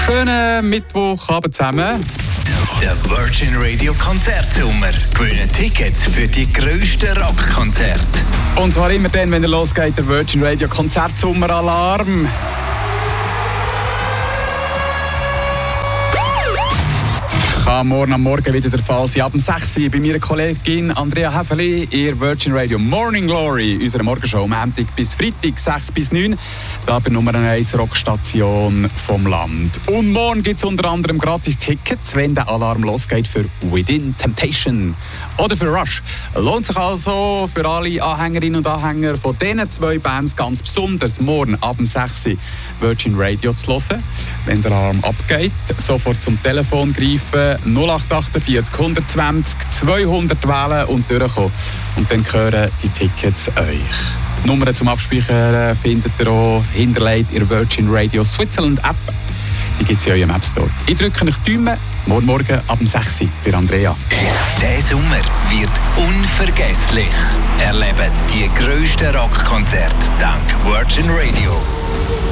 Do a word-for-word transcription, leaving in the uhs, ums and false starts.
Schönen Mittwochabend zusammen. Der Virgin Radio Konzertsommer. Gewinnen Tickets für die grössten Rockkonzerte. Und zwar immer dann, wenn er losgeht, der Virgin Radio Konzertsommer-Alarm. Kann morgen am Morgen wieder der Fall sein. Ab um sechs Uhr bei meiner Kollegin Andrea Häfeli, ihr Virgin Radio Morning Glory, unsere Morgenshow, Montag bis Freitag, sechs bis neun, da bei Nummer eins Rockstation vom Land. Und morgen gibt es unter anderem gratis Tickets, wenn der Alarm losgeht für Within Temptation oder für Rush. Lohnt sich also für alle Anhängerinnen und Anhänger von diesen zwei Bands ganz besonders, morgen ab um sechs Uhr Virgin Radio zu hören. Wenn der Alarm abgeht, sofort zum Telefon greifen, null acht achtundvierzig hundertzwanzig zweihundert wählen und durchkommen. Und dann gehören die Tickets euch. Die Nummern zum Abspeichern findet ihr auch hinterlegt in der Virgin Radio Switzerland App. Die gibt es in eurem App Store. Ich drücke euch die Daumen. Morgen Morgen ab um sechs Uhr bei Andrea. Der Sommer wird unvergesslich. Erlebt die grössten Rockkonzerte dank Virgin Radio.